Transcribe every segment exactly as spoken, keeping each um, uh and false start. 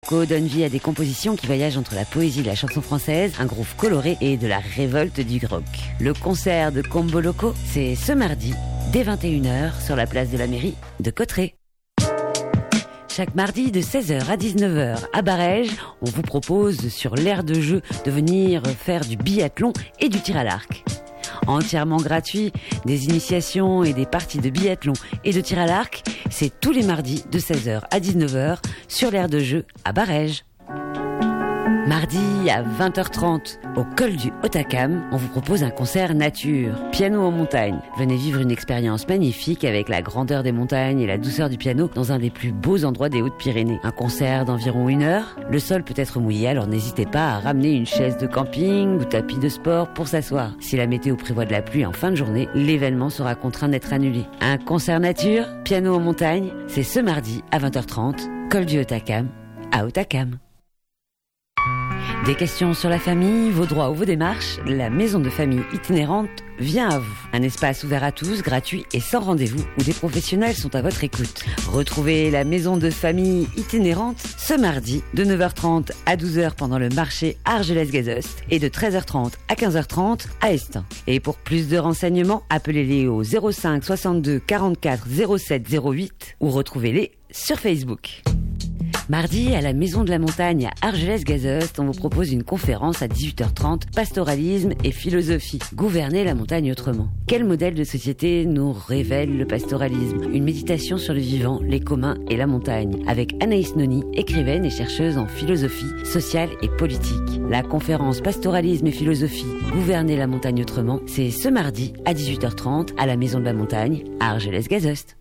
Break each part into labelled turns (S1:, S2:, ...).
S1: Loco donne vie à des compositions qui voyagent entre la poésie de la chanson française, un groove coloré et de la révolte du rock. Le concert de Combo Loco, c'est ce mardi, dès vingt et une heures, sur la place de la mairie de Cauterets. Chaque mardi de seize heures à dix-neuf heures à Barèges, on vous propose sur l'aire de jeu de venir faire du biathlon et du tir à l'arc. Entièrement gratuit, des initiations et des parties de biathlon et de tir à l'arc, c'est tous les mardis de seize heures à dix-neuf heures sur l'aire de jeu à Barèges. Mardi à vingt heures trente, au col du Hautacam, on vous propose un concert nature, piano en montagne. Venez vivre une expérience magnifique avec la grandeur des montagnes et la douceur du piano dans un des plus beaux endroits des Hautes-Pyrénées. Un concert d'environ une heure. Le sol peut être mouillé, alors n'hésitez pas à ramener une chaise de camping ou tapis de sport pour s'asseoir. Si la météo prévoit de la pluie en fin de journée, l'événement sera contraint d'être annulé. Un concert nature, piano en montagne, c'est ce mardi à vingt heures trente, col du Hautacam, à Hautacam. Des questions sur la famille, vos droits ou vos démarches, la maison de famille itinérante vient à vous. Un espace ouvert à tous, gratuit et sans rendez-vous, où des professionnels sont à votre écoute. Retrouvez la maison de famille itinérante ce mardi de neuf heures trente à douze heures pendant le marché Argelès-Gazost et de treize heures trente à quinze heures trente à Estin. Et pour plus de renseignements, appelez-les au zéro cinq soixante-deux quarante-quatre zéro sept zéro huit ou retrouvez-les sur Facebook. Mardi, à la Maison de la Montagne à Argelès-Gazost, on vous propose une conférence à dix-huit heures trente, pastoralisme et philosophie. Gouverner la montagne autrement. Quel modèle de société nous révèle le pastoralisme? Une méditation sur le vivant, les communs et la montagne, avec Anaïs Noni, écrivaine et chercheuse en philosophie sociale et politique. La conférence Pastoralisme et philosophie, Gouverner la montagne autrement, c'est ce mardi à dix-huit heures trente à la Maison de la Montagne à Argelès-Gazost.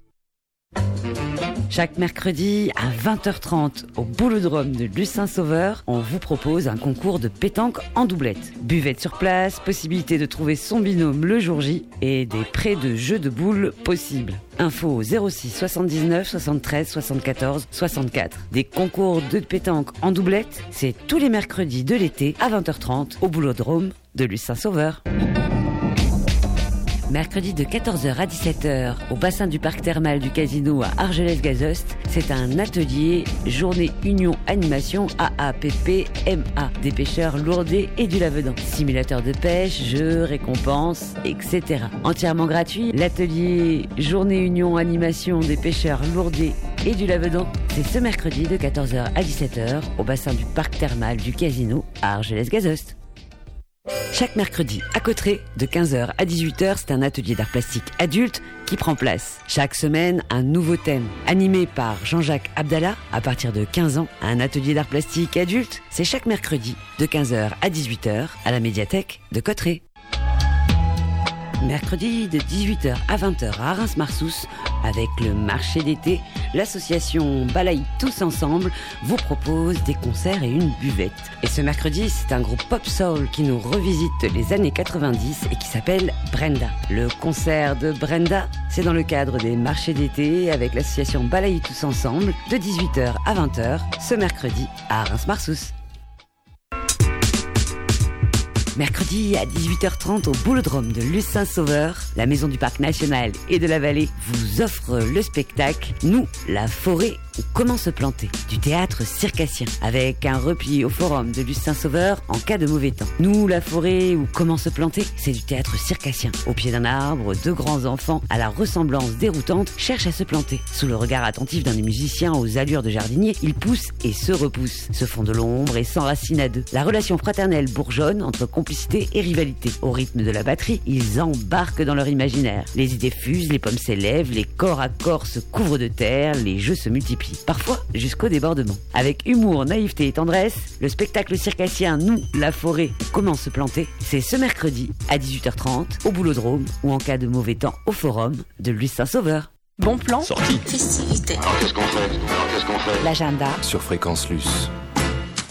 S1: Chaque mercredi à vingt heures trente au Boulodrome de Lucin-Sauveur, on vous propose un concours de pétanque en doublette. Buvette sur place, possibilité de trouver son binôme le jour J et des prêts de jeux de boules possibles. Info au zéro six soixante-dix-neuf soixante-treize soixante-quatorze soixante-quatre. Des concours de pétanque en doublette, c'est tous les mercredis de l'été à vingt heures trente au Boulodrome de Lucin-Sauveur. Mercredi de quatorze heures à dix-sept heures au bassin du parc thermal du Casino à Argelès-Gazost, c'est un atelier Journée Union Animation A A P P M A des pêcheurs lourdés et du Lavedan. Simulateur de pêche, jeux, récompenses, et cetera. Entièrement gratuit, l'atelier Journée Union Animation des pêcheurs lourdés et du Lavedan, c'est ce mercredi de quatorze heures à dix-sept heures au bassin du parc thermal du Casino à Argelès-Gazost. Chaque mercredi à Cauterets, de quinze heures à dix-huit heures, c'est un atelier d'art plastique adulte qui prend place. Chaque semaine, un nouveau thème. Animé par Jean-Jacques Abdallah, à partir de quinze ans, un atelier d'art plastique adulte, c'est chaque mercredi, de quinze heures à dix-huit heures, à la médiathèque de Cauterets. Mercredi de dix-huit heures à vingt heures à Reims-Marsous, avec le marché d'été, l'association Balaye Tous Ensemble vous propose des concerts et une buvette. Et ce mercredi, c'est un groupe pop soul qui nous revisite les années quatre-vingt-dix et qui s'appelle Brenda. Le concert de Brenda, c'est dans le cadre des marchés d'été avec l'association Balaye Tous Ensemble de dix-huit heures à vingt heures ce mercredi à Reims-Marsous. Mercredi à dix-huit heures trente au Boulodrome de Lucin-Sauveur, la maison du parc national et de la vallée vous offre le spectacle Nous, la forêt ou comment se planter, du théâtre circassien, avec un repli au forum de Lucin-Sauveur en cas de mauvais temps. Nous, la forêt ou comment se planter, c'est du théâtre circassien. Au pied d'un arbre, deux grands enfants à la ressemblance déroutante cherchent à se planter. Sous le regard attentif d'un des musiciens aux allures de jardinier, ils poussent et se repoussent, se font de l'ombre et s'enracinent à deux. La relation fraternelle bourgeonne entre complicité et rivalité. Au rythme de la batterie, ils embarquent dans leur imaginaire. Les idées fusent, les pommes s'élèvent, les corps à corps se couvrent de terre, les jeux se multiplient. Parfois jusqu'au débordement. Avec humour, naïveté et tendresse, le spectacle circassien Nous, la forêt, comment se planter, c'est ce mercredi à dix-huit heures trente au Boulodrome ou en cas de mauvais temps au forum de Lucin-Sauveur. Bon plan.
S2: Sortie.
S3: Festivité.
S2: Alors qu'est-ce qu'on fait Alors qu'est-ce qu'on fait
S1: L'agenda
S2: sur Fréquence Luce.